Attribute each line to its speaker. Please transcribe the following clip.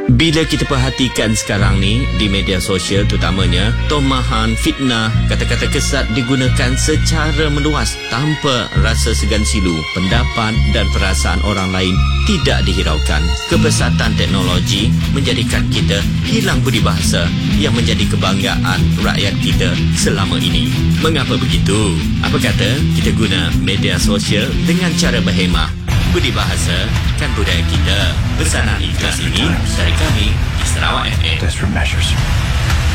Speaker 1: Bila kita perhatikan sekarang ni di media sosial terutamanya, tomahan, fitnah, kata-kata kesat digunakan secara meluas tanpa rasa segan silu. Pendapat dan perasaan orang lain tidak dihiraukan. Kepesatan teknologi menjadikan kita hilang budi bahasa yang menjadi kebanggaan rakyat kita selama ini. Mengapa begitu? Apa kata kita guna media sosial dengan cara berhemah? Budi bahasa kan budaya kita. Pesanan ikhlas ini dari kami di Sarawak FM.
Speaker 2: Desperate measures.